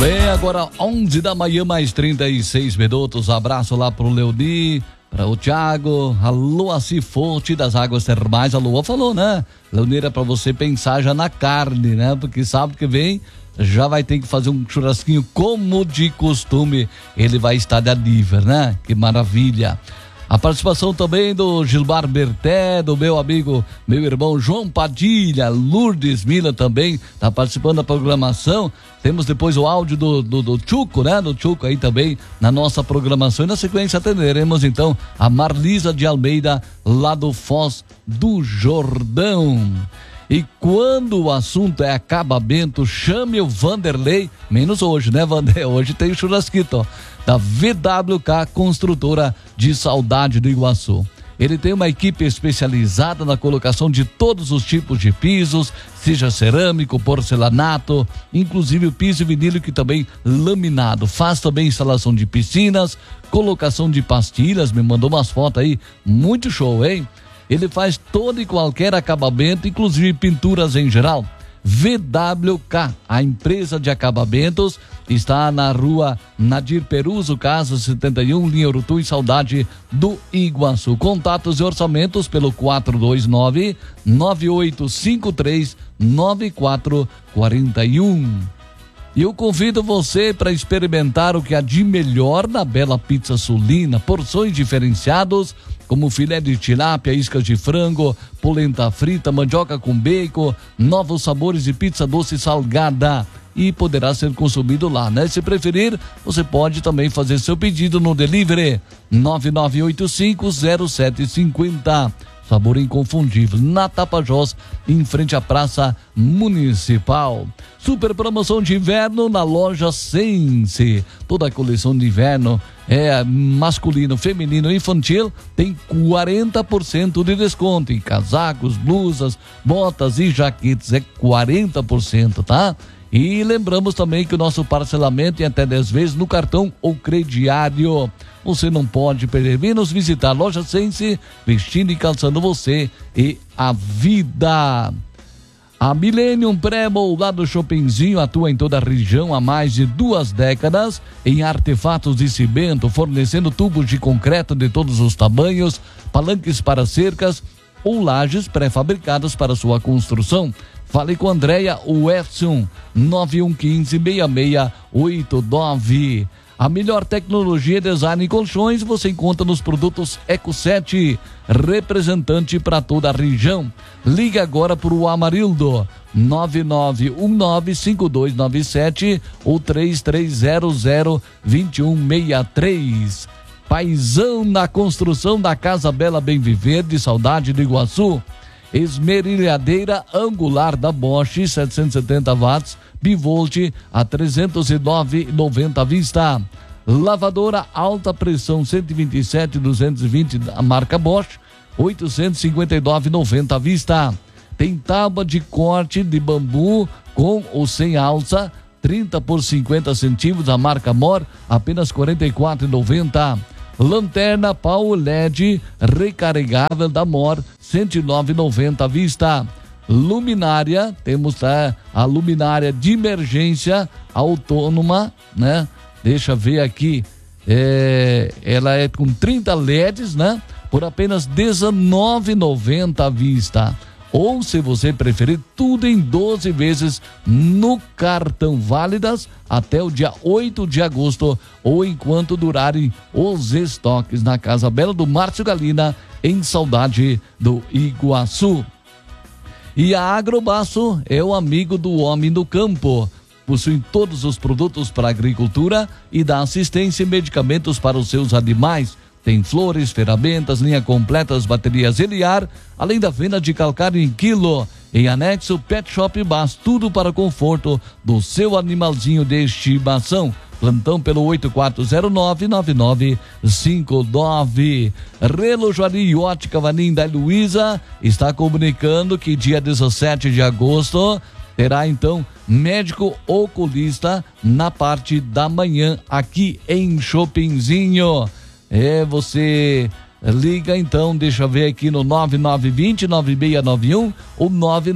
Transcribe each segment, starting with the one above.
Bem, agora 11 da manhã, mais 36 minutos. Abraço lá pro Leoni, para o Thiago. A Lua Cifonte das Águas Termais. A Lua falou, né? Leoneira, para você pensar já na carne, né? Porque sábado que vem já vai ter que fazer um churrasquinho como de costume. Ele vai estar da Diver, né? Que maravilha. A participação também do Gilmar Berté, do meu amigo, meu irmão João Padilha, Lourdes Mila também está participando da programação. Temos depois o áudio do Chuco, né? Do Chuco aí também na nossa programação. E na sequência atenderemos então a Marlisa de Almeida, lá do Foz do Jordão. E quando o assunto é acabamento, chame o Vanderlei, menos hoje, né, Vanderlei? Hoje tem o churrasquito, ó, da VWK Construtora de Saudade do Iguaçu. Ele tem uma equipe especializada na colocação de todos os tipos de pisos, seja cerâmico, porcelanato, inclusive o piso vinílico e também laminado. Faz também instalação de piscinas, colocação de pastilhas, me mandou umas fotos aí, muito show, hein? Ele faz todo e qualquer acabamento, inclusive pinturas em geral. VWK, a empresa de acabamentos, está na rua Nadir Peruso, casa 71, linha Urutu e Saudade do Iguaçu. Contatos e orçamentos pelo 429-9853-9441. E eu convido você para experimentar o que há de melhor na Bela Pizza Sulina. Porções diferenciadas como filé de tilápia, iscas de frango, polenta frita, mandioca com bacon, novos sabores de pizza doce e salgada. E poderá ser consumido lá, né? Se preferir, você pode também fazer seu pedido no delivery 9985-0750. Sabor inconfundível, na Tapajós, em frente à Praça Municipal. Super promoção de inverno na loja Sense. Toda a coleção de inverno é masculino, feminino e infantil, tem 40% de desconto em casacos, blusas, botas e jaquetes, é 40%, tá? E lembramos também que o nosso parcelamento é até 10 vezes no cartão ou crediário. Você não pode perder. Vem nos visitar a loja Sense, vestindo e calçando você e a vida. A Millennium Premo, lá do Shoppingzinho, atua em toda a região há mais de 2 décadas em artefatos de cimento, fornecendo tubos de concreto de todos os tamanhos, palanques para cercas ou lajes pré-fabricadas para sua construção. Fale com Andréia Wesson, 9115-6689. A melhor tecnologia, design e colchões você encontra nos produtos Eco7, representante para toda a região. Liga agora para o Amarildo, 99195297 ou 33002163. Paizão na construção da Casa Bela Bem Viver de Saudade do Iguaçu. Esmerilhadeira angular da Bosch, 770 watts, bivolt a 309,90 à vista. Lavadora alta pressão 127-220 da marca Bosch, 859,90 à vista. Tem tábua de corte de bambu com ou sem alça, 30 por 50 centímetros da marca Mor, apenas 44,90. Lanterna Power LED recarregável da Mor, 109,90 à vista. Luminária, temos a luminária de emergência autônoma, né? Deixa ver aqui, ela é com 30 LEDs, né? Por apenas R$19,90 à vista. Ou, se você preferir, tudo em 12 vezes no cartão, válidas até o dia 8 de agosto ou enquanto durarem os estoques na Casa Bela do Márcio Galina, em Saudade do Iguaçu. E a Agrobaço é o amigo do homem do campo. Possui todos os produtos para a agricultura e dá assistência e medicamentos para os seus animais. Tem flores, ferramentas, linha completa, as baterias Eliar, além da venda de calcário em quilo. Em anexo, Pet Shop Bass, tudo para o conforto do seu animalzinho de estimação. Plantão pelo 8409-9959. Relojoaria e Ótica Vanim da Luísa está comunicando que dia 17 de agosto terá então médico oculista na parte da manhã aqui em Shoppingzinho. Você Liga então, deixa eu ver aqui no 9920-9691 ou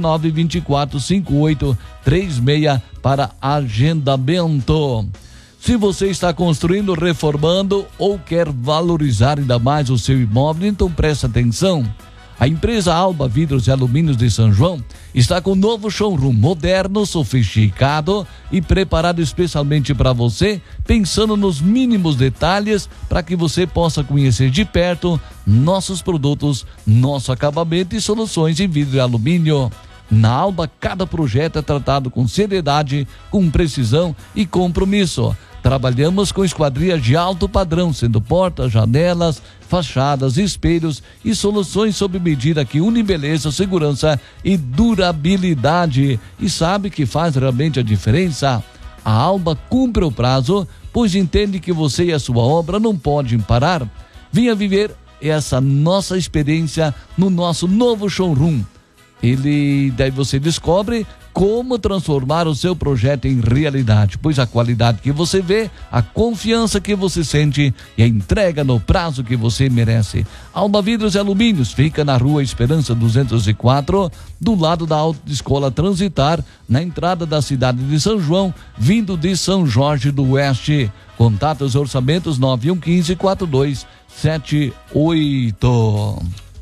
9924-5836 para agendamento. Se você está construindo, reformando ou quer valorizar ainda mais o seu imóvel, então presta atenção. A empresa Alba Vidros e Alumínios de São João está com um novo showroom moderno, sofisticado e preparado especialmente para você, pensando nos mínimos detalhes para que você possa conhecer de perto nossos produtos, nosso acabamento e soluções em vidro e alumínio. Na Alba, cada projeto é tratado com seriedade, com precisão e compromisso. Trabalhamos com esquadrias de alto padrão, sendo portas, janelas, fachadas, espelhos e soluções sob medida que unem beleza, segurança e durabilidade. E sabe que faz realmente a diferença? A Alba cumpre o prazo, pois entende que você e a sua obra não podem parar. Venha viver essa nossa experiência no nosso novo showroom. Daí você descobre como transformar o seu projeto em realidade, pois a qualidade que você vê, a confiança que você sente e a entrega no prazo que você merece. Alba Vidros e Alumínios fica na Rua Esperança 204, do lado da Autoescola Transitar, na entrada da cidade de São João, vindo de São Jorge do Oeste. Contatos e orçamentos 9115-4278.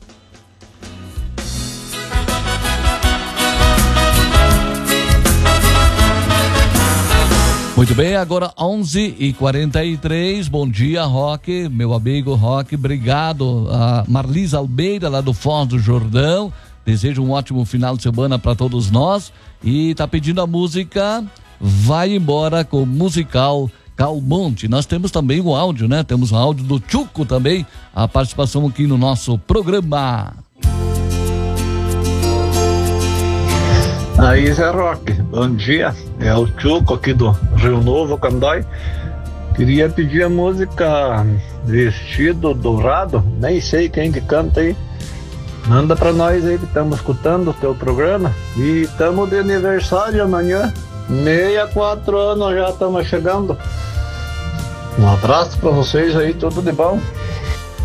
Muito bem, agora 11h43, bom dia, Roque, meu amigo Roque, obrigado. A Marlisa Almeida, lá do Foz do Jordão, desejo um ótimo final de semana para todos nós e tá pedindo a música Vai Embora com o musical Calmonte. Nós temos também o áudio, né? Temos o áudio do Chuco também, a participação aqui no nosso programa. Aí, Zé Roque, bom dia, é o Chuco aqui do Rio Novo, Candói. Queria pedir a música Vestido Dourado, nem sei quem que canta aí. Manda pra nós aí que estamos escutando o teu programa. E estamos de aniversário amanhã, 64 anos já estamos chegando. Um abraço pra vocês aí, tudo de bom.